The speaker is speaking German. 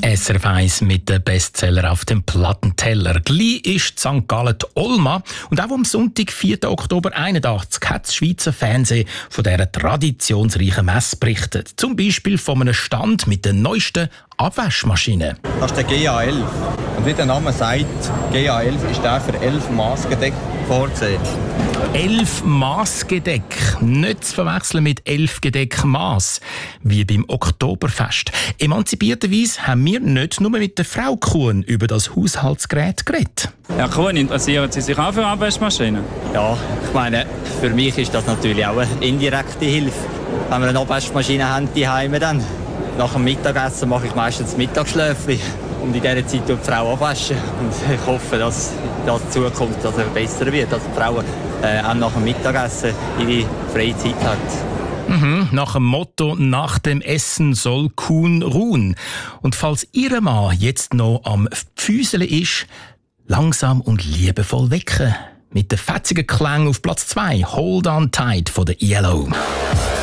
SRF 1 mit den Bestseller auf dem Plattenteller. Gleich ist St. Gallen die Olma. Und auch am Sonntag, 4. Oktober 81, hat das Schweizer Fernsehen von dieser traditionsreichen Messe berichtet. Zum Beispiel von einem Stand mit den neuesten Abwaschmaschinen. Das ist der GA11. Und wie der Name sagt, GA11 ist der für 11 Maßgedeck vorgesehen. 11 Maßgedeck, nicht zu verwechseln mit 11 Gedeck Maß, wie beim Oktoberfest. Emanzipierterweise haben wir nicht nur mit der Frau Kuhn über das Haushaltsgerät geredet. Herr Kuhn, interessieren Sie sich auch für Abwaschmaschinen? Ja, ich meine, für mich ist das natürlich auch eine indirekte Hilfe. Wenn wir eine Abwaschmaschine haben, die Heime dann. Nach dem Mittagessen mache ich meistens Mittagsschläfchen. Und in dieser Zeit tut die Frau abwaschen. Und ich hoffe, dass das in Zukunft besser wird, dass die Frau auch nach dem Mittagessen ihre freie Zeit hat. Nach dem Motto, nach dem Essen soll Kuhn ruhen. Und falls Ihr Mann jetzt noch am Pfüseln ist, langsam und liebevoll wecken. Mit den fetzigen Klängen auf Platz 2, Hold on Tight von der ELO.